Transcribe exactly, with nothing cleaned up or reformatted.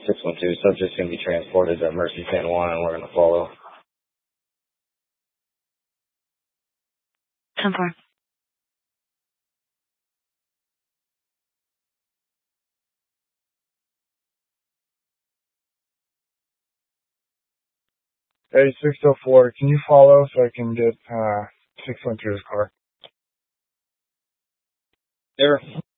six one two, subject's going to be transported to Mercy San Juan, and we're going to follow. ten four. Hey, six oh four, can you follow so I can get uh, six one two's car? There.